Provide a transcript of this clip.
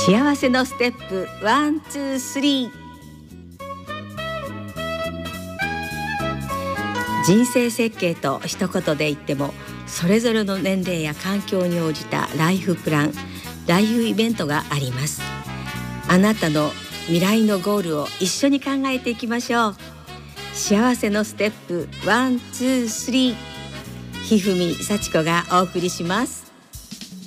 幸せのステップ1、2、3。人生設計と一言で言っても、それぞれの年齢や環境に応じたライフプラン、ライフイベントがあります。あなたの未来のゴールを一緒に考えていきましょう。幸せのステップ1、2、3。ひふみさちこがお送りします。